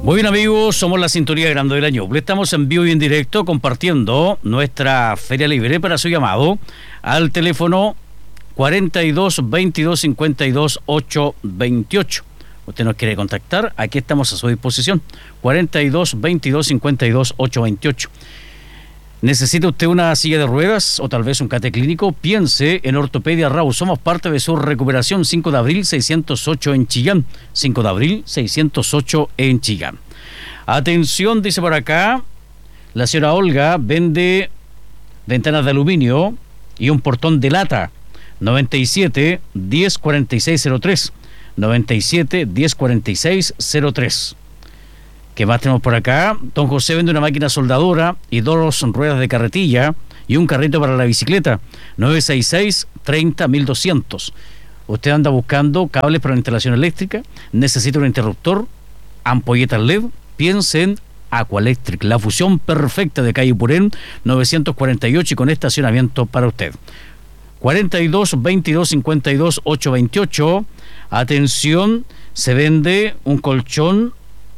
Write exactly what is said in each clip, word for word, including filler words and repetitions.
Muy bien, amigos, somos la sintonía grande del año. Estamos en vivo y en directo compartiendo nuestra Feria Libre para su llamado al teléfono cuarenta y dos, veintidós, cincuenta y dos, ocho, veintiocho. Usted nos quiere contactar, aquí estamos a su disposición. cuarenta y dos, veintidós, cincuenta y dos, ocho, veintiocho. ¿Necesita usted una silla de ruedas o tal vez un cate clínico? Piense en Ortopedia Rau. Somos parte de su recuperación. cinco de abril, seiscientos ocho en Chillán. cinco de abril, seiscientos ocho en Chillán. Atención, dice por acá, la señora Olga vende ventanas de aluminio y un portón de lata. noventa y siete, diez, cuarenta y seis, cero tres. noventa y siete, diez, cuarenta y seis, cero tres. ¿Qué más tenemos por acá? Don José vende una máquina soldadora y dos ruedas de carretilla y un carrito para la bicicleta. nueve seis seis, treinta, mil doscientos. Usted anda buscando cables para la instalación eléctrica, necesita un interruptor, ampolletas L E D, piense en Aqualectric, la fusión perfecta de calle Purén, novecientos cuarenta y ocho, y con estacionamiento para usted. cuarenta y dos, veintidós, cincuenta y dos, ocho, veintiocho. Atención, se vende un colchón,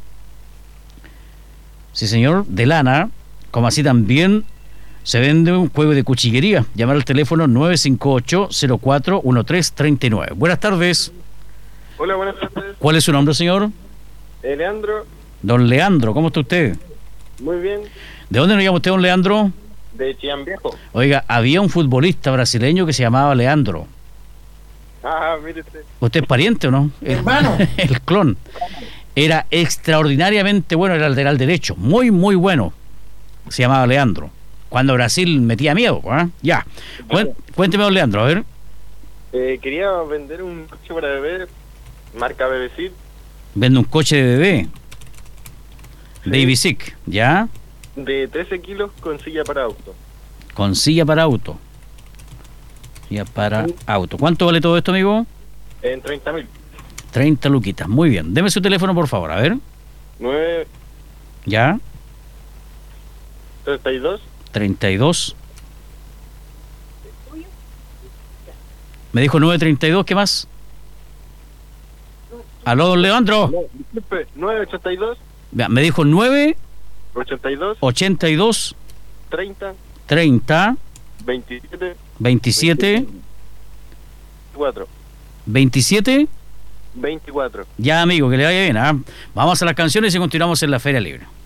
sí señor, de lana, como así también se vende un juego de cuchillería. Llamar al teléfono nueve cinco ocho, cero cuatro, uno tres tres nueve. Buenas tardes. Hola, buenas tardes. ¿Cuál es su nombre, señor? Eh, Leandro. Don Leandro, ¿cómo está usted? Muy bien. ¿De dónde nos llama usted, don Leandro? De Chillán Viejo. Oiga, había un futbolista brasileño que se llamaba Leandro. Ah, mire usted. ¿Usted es pariente o no? Hermano. El, el clon. Era extraordinariamente bueno, era lateral derecho, muy, muy bueno. Se llamaba Leandro. Cuando Brasil metía miedo, ¿eh? Ya. Cuen- Cuénteme, don Leandro, a ver. Eh, quería vender un coche para bebé, marca B B C, Vende un coche de bebé. Sí. Baby Sick, ¿ya? de trece kilos con silla para auto. Con silla para auto. Silla para auto. ¿Cuánto vale todo esto, amigo? En treinta mil. treinta luquitas. Muy bien. Deme su teléfono, por favor, a ver. nueve, ¿Ya? treinta y dos. treinta y dos. Me dijo nueve treinta y dos, ¿qué más? Aló, don Leandro. No, disculpe, nueve ochenta y dos. Vea, me dijo nueve ochenta y dos. ochenta y dos, treinta. treinta, veintisiete. veintisiete, cuatro. veintisiete. veinticuatro. Ya, amigo, que le vaya bien, ¿ah? Vamos a las canciones y continuamos en la Feria Libre.